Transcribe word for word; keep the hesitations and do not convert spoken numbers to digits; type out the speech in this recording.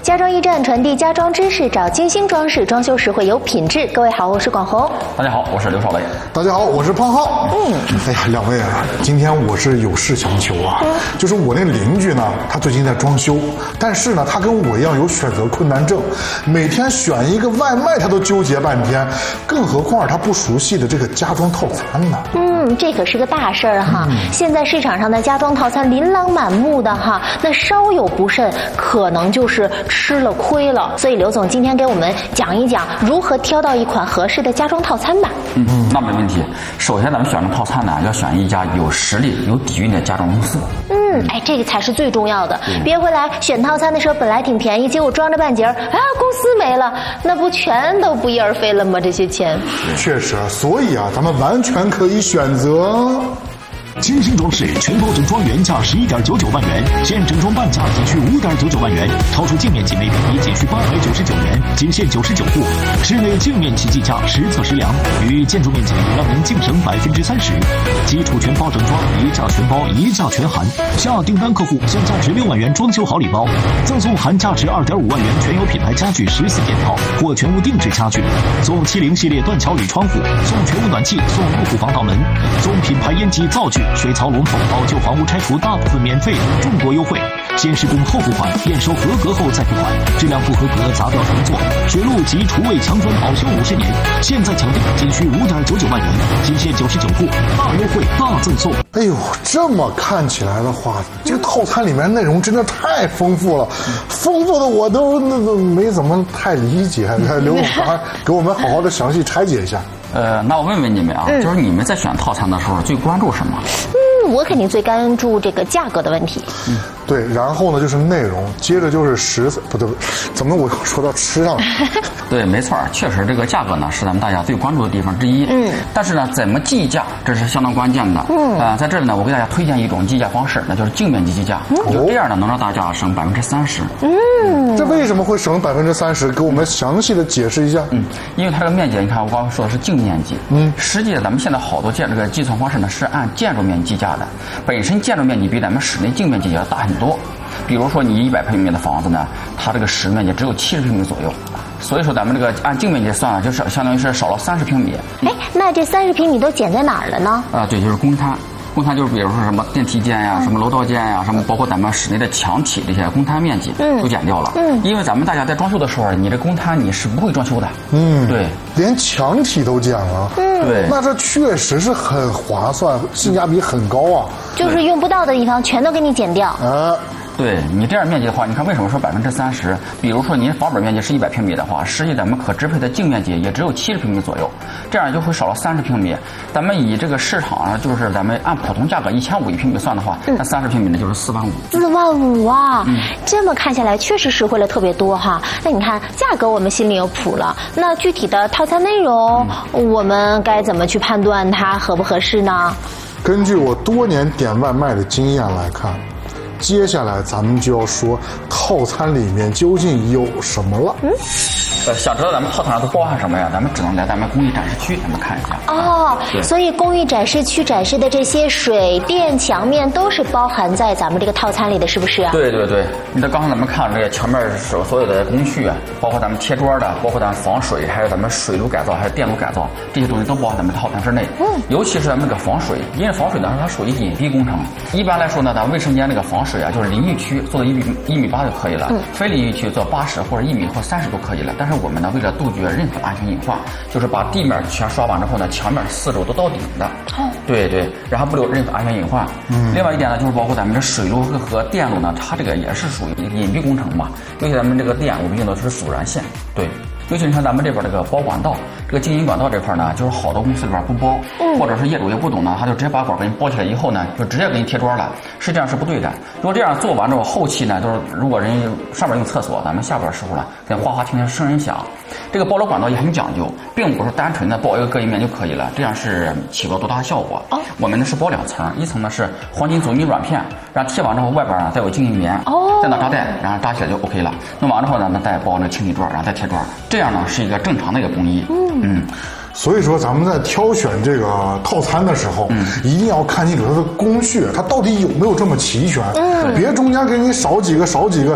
家装驿站传递家装知识，找精心装饰，装修时会有品质。各位好，我是广红。 大家好，我是刘少雷。 大家好，我是胖浩。嗯，哎呀，两位啊，今天我是有事相求啊，嗯、就是我那邻居呢，他最近在装修，但是呢，他跟我一样有选择困难症，每天选一个外卖他都纠结半天，更何况他不熟悉的这个家装套餐呢。 嗯，这可是个大事儿哈。嗯、现在市场上的家装套餐琳琅满目的哈，那稍有不慎，可能就是吃了亏了。所以刘总今天给我们讲一讲如何挑到一款合适的家装套餐吧。 嗯，那没问题。首先咱们选择套餐呢，要选一家有实力、有底蕴的家装公司。 嗯，哎，这个才是最重要的。别回来选套餐的时候本来挺便宜，结果装着半截儿，啊，公司没了，那不全都不翼而飞了吗？这些钱。 确实，所以啊，咱们完全可以选择。 精心装饰全包整装原价十一点九九万元，现整装半价仅需五点九九万元，超出净面积每平米仅需八百九十九元，仅限九十九户。室内净面积计价实测实量，与建筑面积让您净省百分之三十。基础全包整装，一价全包，一价全含。下订单客户享价值六万元装修好礼包，赠送含价值二点五万元全有品牌家具十四件套或全屋定制家具，送七零系列断桥铝窗户，送全屋暖气，送入户防盗门，送品牌烟机灶具。水槽龙头老旧房屋拆除大部分免费，众多优惠，先施工后付款，验收合格后再付款，质量不合格砸掉重做。水路及厨卫墙砖保修五十年，现在抢订仅需五点九九万元，仅限九十九户，大优惠大赠送。 哎呦，这么看起来的话，这个套餐里面内容真的太丰富了，丰富的我都那都没怎么太理解。刘总还给我们好好的详细拆解一下。 呃，那我问问你们啊，嗯、就是你们在选套餐的时候最关注什么？ 嗯，我肯定最关注这个价格的问题。 嗯，对，然后呢就是内容，接着就是食材，不对，怎么我又说到吃上了？ 对，没错，确实这个价格呢是咱们大家最关注的地方之一。嗯，但是呢，怎么计价，这是相当关键的。嗯，啊、呃，在这里呢，我给大家推荐一种计价方式，那就是净面积计价。嗯、就这样呢，能让大家省百分之三十。 嗯，这为什么会省百分之三十？给我们详细的解释一下。 嗯，因为它这个面积，你看我刚刚说的是净面积。嗯，实际咱们现在好多建这个计算方式呢是按建筑面积计价的，本身建筑面积比咱们室内净面积要大很多。比如说你一百平米的房子呢，它这个实面积只有七十平米左右，所以说咱们这个按净面积算，就是相当于是少了三十平米。 哎，那这三十平米都减在哪儿了呢？ 啊，对，就是公摊。公摊就是比如说什么电梯间呀、什么楼道间呀、什么包括咱们室内的墙体这些公摊面积都减掉了。嗯，因为咱们大家在装修的时候，你这公摊你是不会装修的。嗯，对， 连墙体都减了。嗯，对，那这确实是很划算，性价比很高啊。 就是用不到的地方全都给你减掉。 啊。 对你这样面积的话，你看为什么说百分之三十？比如说您房本面积是一百平米的话，实际咱们可支配的净面积也只有七十平米左右，这样就会少了三十平米。咱们以这个市场上就是咱们按普通价格一千五一平米算的话，嗯、那三十平米呢就是四万五。 四万五啊！嗯、这么看下来确实实惠了特别多哈。那你看价格我们心里有谱了，那具体的套餐内容，嗯、我们该怎么去判断它合不合适呢？ 根据我多年点外卖的经验来看。接下来咱们就要说套餐里面究竟有什么了。嗯， 呃，想知道咱们套餐上都包含什么呀？咱们只能来咱们工艺展示区，咱们看一下。 哦，所以工艺展示区展示的这些水电墙面都是包含在咱们这个套餐里的，是不是啊？ 对对对，你看刚才咱们看这个墙面所所有的工序啊，包括咱们贴砖的，包括咱们防水，还有咱们水路改造，还有电路改造，这些东西都包含咱们套餐之内。嗯，尤其是咱们这个防水，因为防水呢它属于隐蔽工程。一般来说呢，咱卫生间那个防水啊，就是淋浴区做到一米一米八就可以了，嗯、非淋浴区做八十或者一米或三十都可以了。但是我们呢，为了杜绝任何安全隐患，就是把地面全刷完之后呢，墙面四周都到顶的。哦，对对，然后不留任何安全隐患。嗯，另外一点呢，就是包括咱们这水路和电路呢，它这个也是属于隐蔽工程嘛。尤其咱们这个电，我们用的是阻燃线。对。尤其你看咱们这边这个包管道，这个经营管道这块呢，就是好多公司里边不包，嗯、或者是业主也不懂呢，他就直接把管给你包起来以后呢，就直接给你贴砖了，实际上是不对的。如果这样做完之后，后期呢，就是如果人上面用厕所，咱们下边的时候呢，跟哗哗听见声音响。这个包楼管道也很讲究，并不是单纯的包一个隔音面就可以了，这样是起不了多大的效果。哦，我们呢是包两层，一层呢是黄金阻尼软片，然后贴完之后外边呢再有静音棉，哦，再拿扎带，然后扎起来就 OK 了。弄完之后呢，那再包那清理砖，然后再贴砖，这样呢是一个正常的一个工艺。嗯嗯。 所以说咱们在挑选这个套餐的时候，嗯，一定要看清楚它的工序，它到底有没有这么齐全，嗯，别中间给你少几个少几个，